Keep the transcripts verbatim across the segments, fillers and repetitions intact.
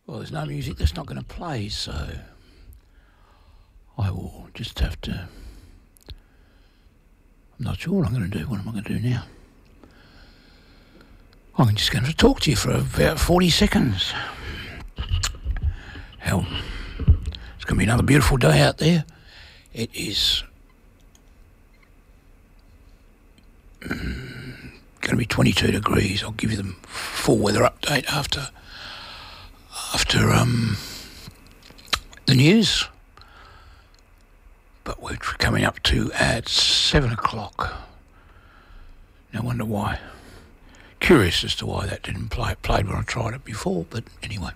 Well, there's no music that's not going to play, so I will just have to... I'm not sure what I'm going to do. What am I going to do now? I'm just going to talk to you for about forty seconds. Hell, it's going to be another beautiful day out there. It is mm, going to be twenty-two degrees. I'll give you the full weather update after after um, the news. But we're coming up to at seven o'clock. No wonder why. Curious as to why that didn't play. It played when I tried it before, but anyway.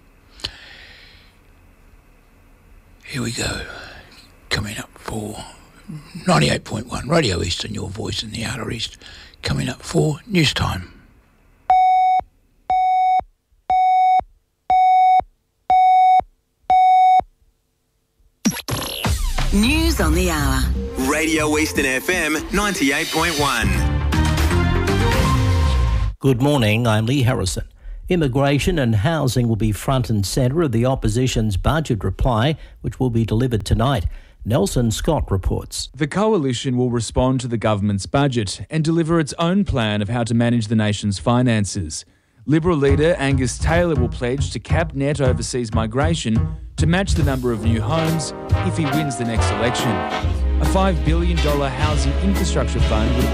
Here we go. Coming up for ninety-eight point one Radio East and your voice in the Outer East. Coming up for news time. News on the hour. Radio Eastern F M ninety-eight point one. Good morning, I'm Lee Harrison. Immigration and housing will be front and centre of the opposition's budget reply, which will be delivered tonight. Nelson Scott reports. The coalition will respond to the government's budget and deliver its own plan of how to manage the nation's finances. Liberal leader Angus Taylor will pledge to cap net overseas migration to match the number of new homes if he wins the next election. A five billion dollars housing infrastructure fund would